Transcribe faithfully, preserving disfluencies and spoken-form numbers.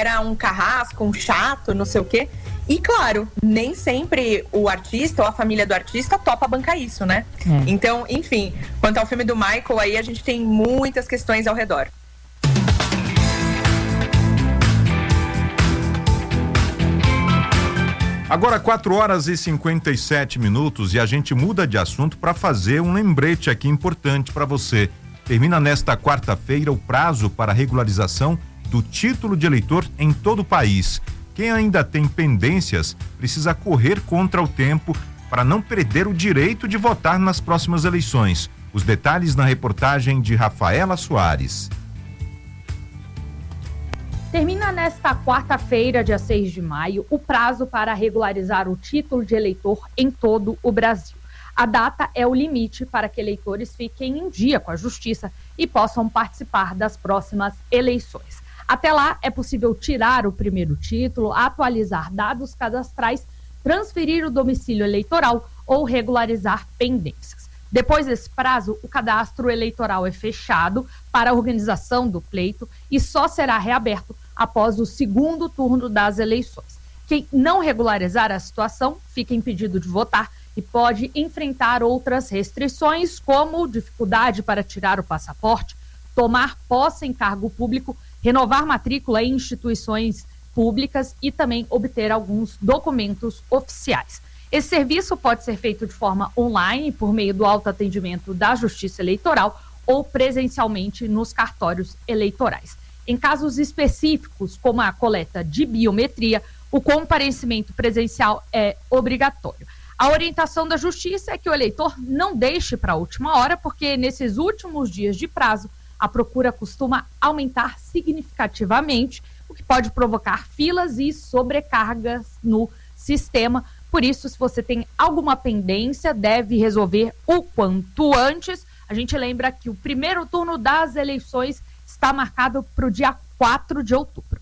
era um carrasco, um chato, não sei o quê. E claro, nem sempre o artista ou a família do artista topa bancar isso, né? É. Então, enfim, quanto ao filme do Michael, aí a gente tem muitas questões ao redor. Agora quatro horas e cinquenta e sete minutos e a gente muda de assunto para fazer um lembrete aqui importante para você. Termina nesta quarta-feira o prazo para regularização do título de eleitor em todo o país. Quem ainda tem pendências precisa correr contra o tempo para não perder o direito de votar nas próximas eleições. Os detalhes na reportagem de Rafaela Soares. Termina nesta quarta-feira, dia seis de maio, o prazo para regularizar o título de eleitor em todo o Brasil. A data é o limite para que eleitores fiquem em dia com a Justiça e possam participar das próximas eleições. Até lá, é possível tirar o primeiro título, atualizar dados cadastrais, transferir o domicílio eleitoral ou regularizar pendências. Depois desse prazo, o cadastro eleitoral é fechado para a organização do pleito e só será reaberto após o segundo turno das eleições. Quem não regularizar a situação fica impedido de votar e pode enfrentar outras restrições, como dificuldade para tirar o passaporte, tomar posse em cargo público, renovar matrícula em instituições públicas e também obter alguns documentos oficiais. Esse serviço pode ser feito de forma online, por meio do autoatendimento da Justiça Eleitoral ou presencialmente nos cartórios eleitorais. Em casos específicos, como a coleta de biometria, o comparecimento presencial é obrigatório. A orientação da Justiça é que o eleitor não deixe para a última hora, porque nesses últimos dias de prazo, a procura costuma aumentar significativamente, o que pode provocar filas e sobrecargas no sistema. Por isso, se você tem alguma pendência, deve resolver o quanto antes. A gente lembra que o primeiro turno das eleições está marcado para o dia quatro de outubro.